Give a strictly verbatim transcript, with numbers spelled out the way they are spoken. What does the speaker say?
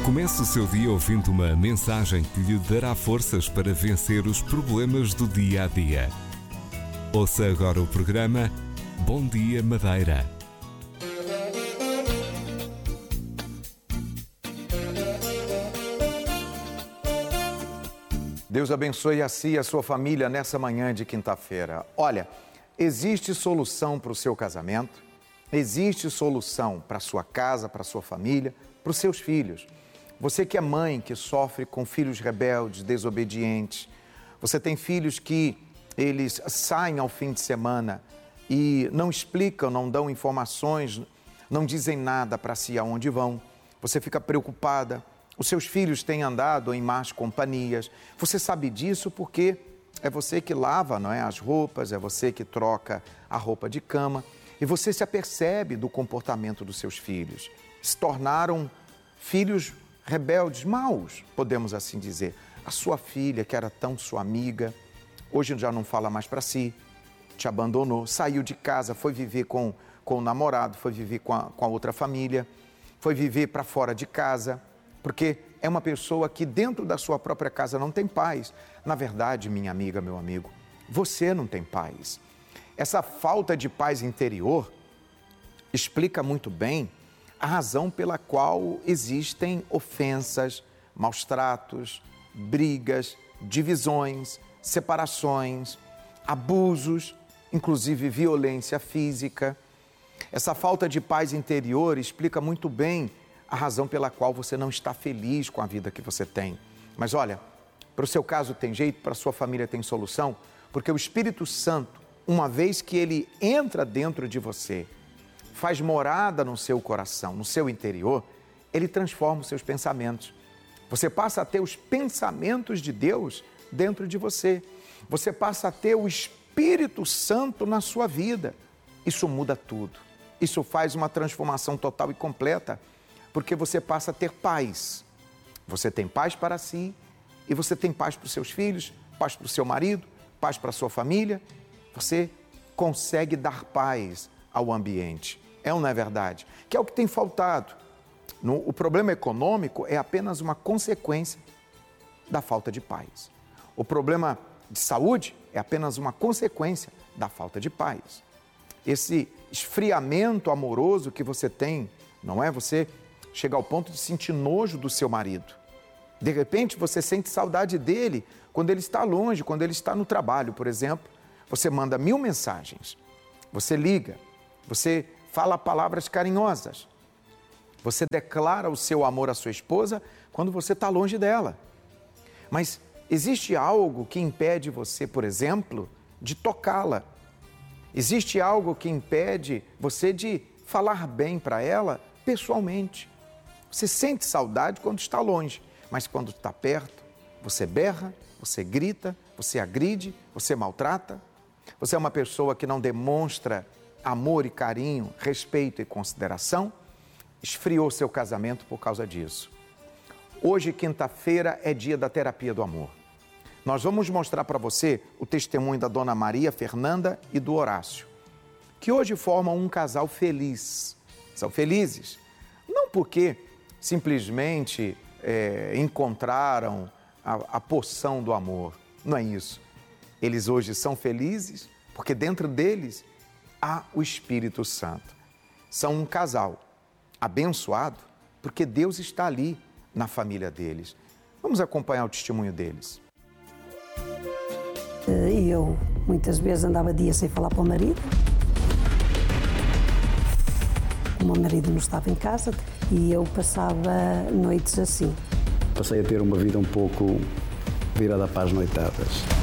Comece o seu dia ouvindo uma mensagem que lhe dará forças para vencer os problemas do dia a dia. Ouça agora o programa Bom Dia Madeira. Deus abençoe a si e a sua família nessa manhã de quinta-feira. Olha, existe solução para o seu casamento, existe solução para a sua casa, para a sua família, para os seus filhos. Você que é mãe, que sofre com filhos rebeldes, desobedientes, você tem filhos que eles saem ao fim de semana e não explicam, não dão informações, não dizem nada para si aonde vão. Você fica preocupada. Os seus filhos têm andado em más companhias. Você sabe disso porque é você que lava, não é, as roupas, é você que troca a roupa de cama. E você se apercebe do comportamento dos seus filhos. Se tornaram filhos rebeldes, maus, podemos assim dizer. A sua filha, que era tão sua amiga, hoje já não fala mais para si, te abandonou, saiu de casa, foi viver com, com o namorado, foi viver com a, com a outra família, foi viver para fora de casa, porque é uma pessoa que dentro da sua própria casa não tem paz. Na verdade, minha amiga, meu amigo, você não tem paz. Essa falta de paz interior explica muito bem a razão pela qual existem ofensas, maus tratos, brigas, divisões, separações, abusos, inclusive violência física. Essa falta de paz interior explica muito bem a razão pela qual você não está feliz com a vida que você tem. Mas olha, para o seu caso tem jeito, para a sua família tem solução, porque o Espírito Santo, uma vez que ele entra dentro de você, faz morada no seu coração, no seu interior, ele transforma os seus pensamentos. Você passa a ter os pensamentos de Deus dentro de você. Você passa a ter o Espírito Santo na sua vida. Isso muda tudo. Isso faz uma transformação total e completa, porque você passa a ter paz. Você tem paz para si e você tem paz para os seus filhos, paz para o seu marido, paz para a sua família. Você consegue dar paz ao ambiente. É ou não é verdade? Que é o que tem faltado. No, o problema econômico é apenas uma consequência da falta de paz. O problema de saúde é apenas uma consequência da falta de paz. Esse esfriamento amoroso que você tem, não é? Você chega ao ponto de sentir nojo do seu marido. De repente, você sente saudade dele quando ele está longe, quando ele está no trabalho, por exemplo. Você manda mil mensagens, você liga, você fala palavras carinhosas. Você declara o seu amor à sua esposa quando você está longe dela. Mas existe algo que impede você, por exemplo, de tocá-la. Existe algo que impede você de falar bem para ela pessoalmente. Você sente saudade quando está longe, mas quando está perto, você berra, você grita, você agride, você maltrata. Você é uma pessoa que não demonstra amor e carinho, respeito e consideração, esfriou seu casamento por causa disso. Hoje, quinta-feira, é dia da terapia do amor. Nós vamos mostrar para você o testemunho da dona Maria Fernanda e do Horácio, que hoje formam um casal feliz. São felizes, não porque simplesmente é, encontraram a, a poção do amor, não é isso. Eles hoje são felizes porque dentro deles há o Espírito Santo. São um casal abençoado porque Deus está ali na família deles. Vamos acompanhar o testemunho deles. Eu muitas vezes andava dias sem falar para o marido. O meu marido não estava em casa e eu passava noites assim. Passei a ter uma vida um pouco virada para as noitadas.